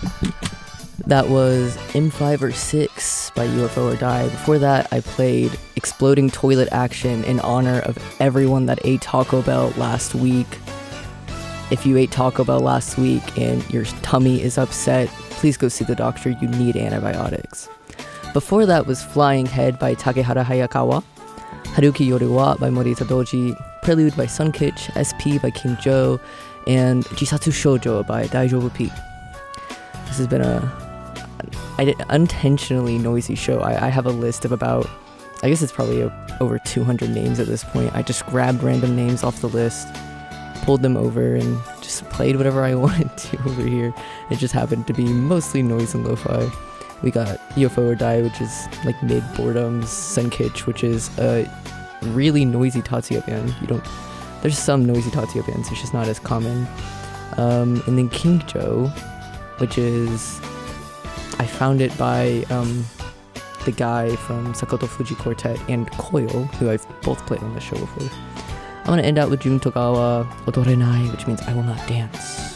That was M5 or 6 by UFO or Die. Before that, I played Exploding Toilet Action in honor of everyone that ate Taco Bell last week. If you ate Taco Bell last week and your tummy is upset, please go see the doctor. You need antibiotics. Before that was Flying Head by Takehara Hayakawa, Haruki Yoru wa by Morita Doji, Prelude by Sunkitch, SP by King Joe, and Jisatsu Shoujo by Daijoubu P. This has been an unintentionally noisy show. I have a list of about, I guess it's probably over 200 names at this point. I just grabbed random names off the list, pulled them over, and just played whatever I wanted to over here. It just happened to be mostly noise and lo-fi. We got UFO or Die, which is like mid-boredoms, Sunkitch, which is a really noisy Tatsuya band. There's some noisy Tatsuya bands, it's just not as common. And then King Joe, which is, I found it by the guy from Sakoto Fuji Quartet and Coil, who I've both played on the show before. I'm gonna end out with Jun Togawa Odorenai, which means I will not dance.